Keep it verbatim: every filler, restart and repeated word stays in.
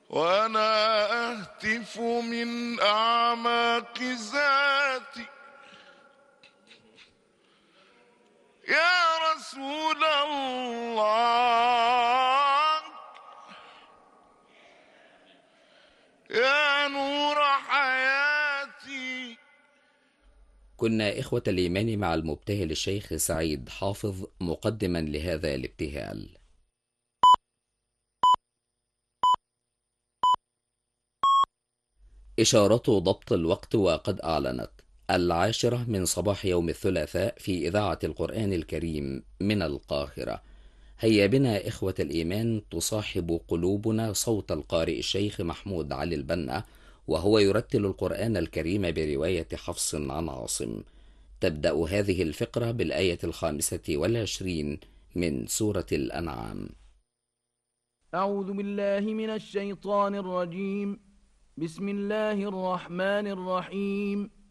وأنا أهتف من أعماق ذاتي يا رسول الله، يا نور حياتي. كنا إخوة الإيمان مع المبتهل الشيخ سعيد حافظ مقدما لهذا الابتهال. إشارة ضبط الوقت وقد أعلنت العاشرة من صباح يوم الثلاثاء في إذاعة القرآن الكريم من القاهرة. هيا بنا إخوة الإيمان تصاحب قلوبنا صوت القارئ الشيخ محمود علي البنا وهو يرتل القرآن الكريم برواية حفص عن عاصم. تبدأ هذه الفقرة بالآية الخامسة والعشرين من سورة الأنعام. أعوذ بالله من الشيطان الرجيم. بسم الله الرحمن الرحيم.